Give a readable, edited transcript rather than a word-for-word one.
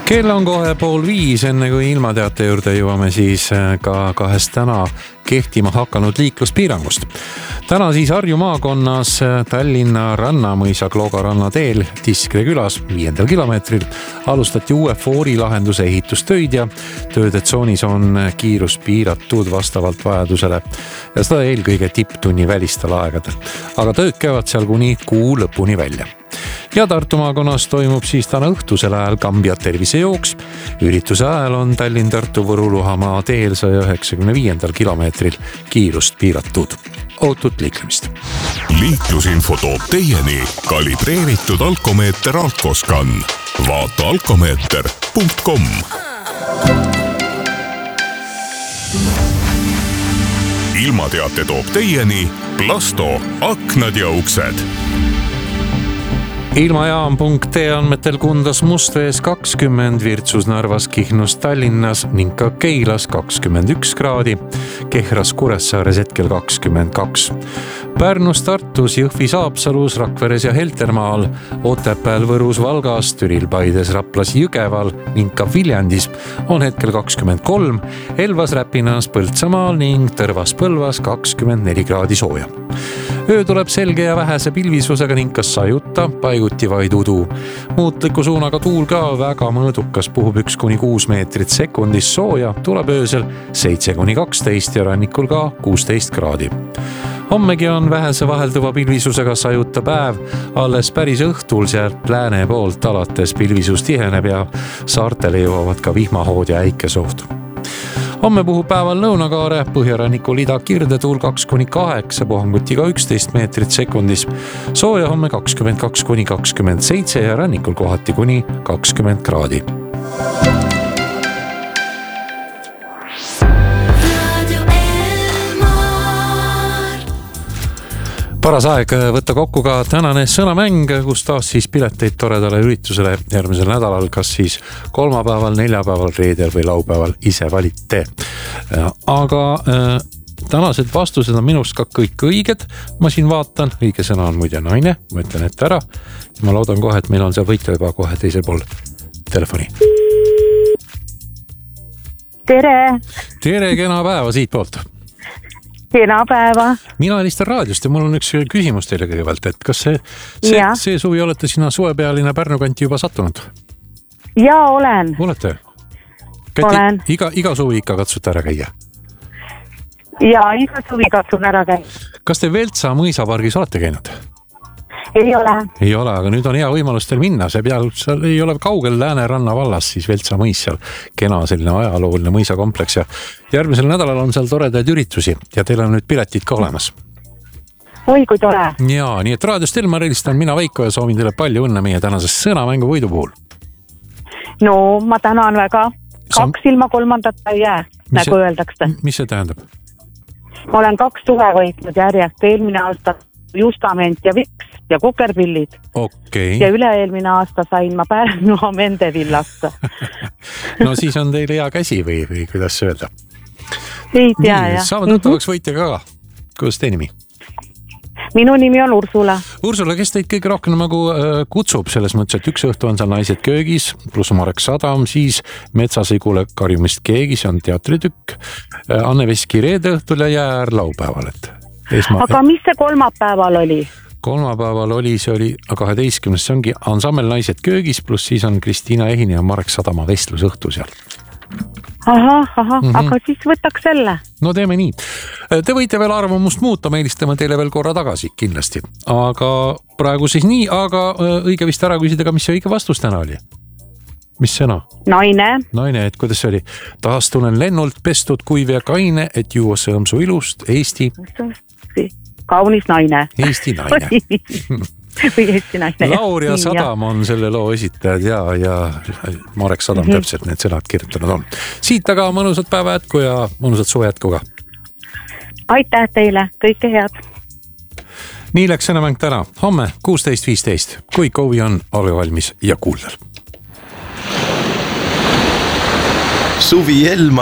Kell on kohe 4:30, enne kui ilmateate juurde jõuame siis ka kahest täna kehtima hakanud liikluspiirangust. Täna siis Harju maakonnas Tallinna Rannamõisa Kloogaranna teel Tiskre külas 5. kilomeetril alustati uue foorilahenduse ehitustöid ja tööde tsoonis on kiirus piiratud vastavalt vajadusele ja seda eelkõige tipptunni välistel aegadel. Aga tööd käivad seal kuni kuu lõpuni välja. Ja Tartu maakonnas toimub siis täna õhtusel ajal Kambja tervisejooks. Ürituse ajal on Tallinn-Tartu-Võru-Luhamaa teel 195. kilomeetril kiirust piiratud. Ootut liiklemist. Liiklusinfo toob teieni kalibreeritud alkomeeter Alkoscan. Vaata alkomeeter.com. Ilmateate toob teieni Plasto aknad ja uksed. Ilmajaam.ee andmetel Kundas Mustvees 20, Virtsus, Narvas, Kihnus, Tallinnas ning ka Keilas 21 kraadi, Kehras, Kuressaares hetkel 22. Pärnus, Tartus, Jõhvis, Haapsalus, Rakveres ja Heltermaal, Otepääl, Võrus, Valgas, Türil, Paides, Raplas, Jõgeval ning ka Viljandis on hetkel 23, Elvas, Räpinas, Põltsamaal ning Tõrvas, Põlvas 24 kraadi sooja. Öö tuleb selge ja vähese pilvisusega ning kas sajutta, paiguti vaid udu. Muutliku suunaga tuul ka väga mõõdukas, puhub 1-6 meetrit sekundis, sooja tuleb öösel 7-12 ja rannikul ka 16 kraadi. Hommegi on vähese vahelduva pilvisusega sajuta päev, alles päris õhtul sealt lääne poolt alates pilvisus tiheneb ja saartele jõuavad ka vihmahood ja äikesoht. Homme puhub päeval lõunakaare, põhjarannikul ida kirdetuul 2-8, puhanguti ka 11 meetrit sekundis. Sooja homme 22-27 ja rannikul kohati kuni 20 kraadi. Paras aeg võtta kokku ka tänane sõnamäng, kus taas siis pileteid toredale üritusele järgmisel nädalal, kas siis kolmapäeval, neljapäeval, reedel või laupäeval ise valite. Aga tänased vastused on minust ka kõik õiged. Ma siin vaatan, õige sõna on muide naine, ma ütlen ette ära. Ma loodan kohe, et meil on seal võitja juba kohe teisel pool telefoni. Tere! Tere, kena päeva siit poolt! Kena päeva. Mina helistan raadiost ja mul on üks küsimus teile kõigepealt, et kas see suvi olete sinna suvepealine Pärnu kanti juba sattunud? Jaa, olen. Olete? Olen. Iga suvi ikka katsute ära käia? Jaa, iga suvi katsun ära käia. Kas te Veltsa mõisapargis olete käinud? Ei ole. Ei ole, aga nüüd on hea võimalus teil minna. Seal ei ole kaugel Lääneranna vallas, siis Veltsa mõis seal. Kena selline ajalooline mõisakompleks ja järgmisel nädalal on seal toredaid üritusi ja teil on nüüd piletid ka olemas. Oi, kui tore. Jaa, nii et raadiost Elmar helistan mina Veiko ja soovin teile palju õnne meie tänases sõnamängu võidu puhul. No, ma tänan väga. 2 ilma 3. ei jää, nagu öeldakse. Mis see tähendab? Ma olen 2 suve võitnud järjest, eelmine aasta Justament ja Viks ja Kukerpillid. Okay. Ja üle-eelmine aasta sain ma Pärnu Mende villast. No siis on teil hea käsi või kuidas öelda? Ei tea, jah. Saavad tuttavaks võitja ka. Kuidas teie nimi? Minu nimi on Ursula. Ursula, kes teid kõige rohkem nagu kutsub selles mõttes, et üks õhtu on seal Naised köögis, pluss Marek Sadam, siis Metsas ei kuule karjumist keegi, see on teatritükk, Anne Veski reede õhtul ja Jäär laupäeval, et Aga mis see kolmapäeval oli? Kolmapäeval see oli 12. See ongi ansambel Naised köögis, pluss siis on Kristiina Ehini ja Marek Sadama vestlus õhtu seal. Aga siis võtaks selle. No teeme nii. Te võite veel arvamust muuta, me helistame teile veel korra tagasi, kindlasti. Aga praegu siis nii, aga õige vist ära küsida ka, mis see õige vastus täna oli? Mis sõna? Naine, et kuidas see oli? Taas tulen lennult pestud kuiv ja kaine, et juua sõõmsu ilust Eesti. Kaunis naine. Eesti naine. Või Eesti naine. Laur ja Sadam on selle loo esitajad ja Marek Sadam täpselt need sõnad kirjutanud on. Siit aga mõnusat päeva jätku ja mõnusat suve jätku ka. Aitäh teile, kõike head. Nii läks sõnamäng täna. Homme 16.15. Kui Kovi on, ole valmis ja kuuldel. Suvi Elmar